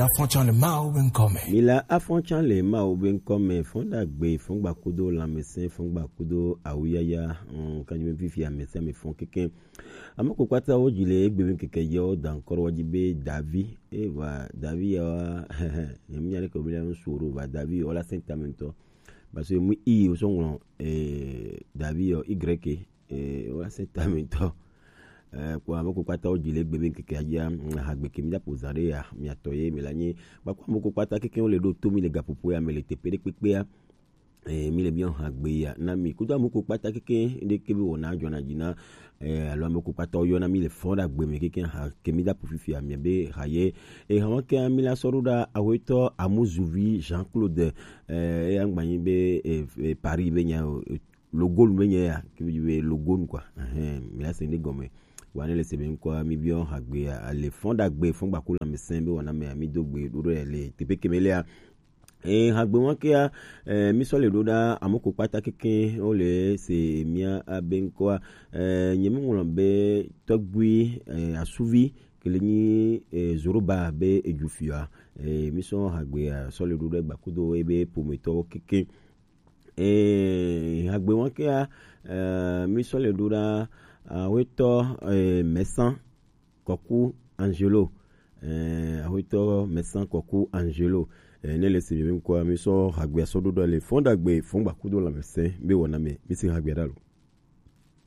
affrontant le mal ben comme. Mila affrontant le mal ben comme fonda gbe fongba kudo la médecin fongba kudo awuyaya quand je me vivia médecin me font quelqu'un amako kwata ojile egbe ben keke yo dan koro wajibe David et va David ya yemnyale ko bila nsuru va David ola sentamento parce que mu i osongo David y ola sentamento kwa moko kwata ojile gbebe keke ya hagbe kemida pozare ya miatoye melanye kwa moko kwata keke ole do to mi le gapopo ya mele tepere pepe ya mi le bien hagbe ya na mi kudo moko kwata keke de kebe wona jona jina alo moko kwata oyo na mi le fonda gbe me keke ha kemida pofifi ya miebe haye hamake mi la soruda aweto amuzuvi Jean-Claude angbanyi be Paris benya logo benya ya kibe logo quoi mi la sende gome wane le seben kwa mi bion hagbe ale fonda gbe fongba kula mesembe wana me mi dogbe duro ele tepe kemelea hagbe wanke ya mi so le doda amoko pata keke ole se mia abenkwa nyemi ngolombe togbui asuvi keleni zoroba be ejufia mi so hagbe so le doda gbakudo ebe pometo keke hagbe wanke ya mi so le doda Aweto Messan Koku Angelo Aweto Messan Koku Angelo ne le sebe kwa mi so hagbe so do le fonda gbe fongba kudo la mese be wona me mi si hagbe dalo